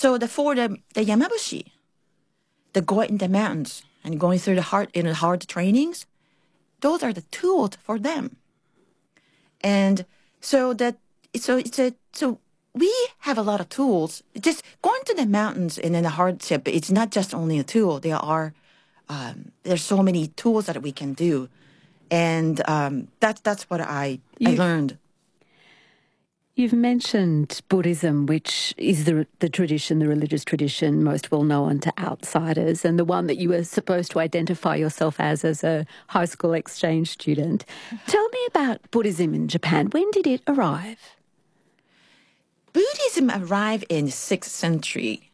So for the Yamabushi, the going in the mountains and going through the hard trainings, those are the tools for them. And so we have a lot of tools. Just going to the mountains and then the hardship, it's not just only a tool. There's so many tools that we can do. And that's what I learned. You've mentioned Buddhism, which is the tradition, the religious tradition most well known to outsiders, and the one that you were supposed to identify yourself as a high school exchange student. Tell me about Buddhism in Japan. When did it arrive? Buddhism arrived in the 6th century.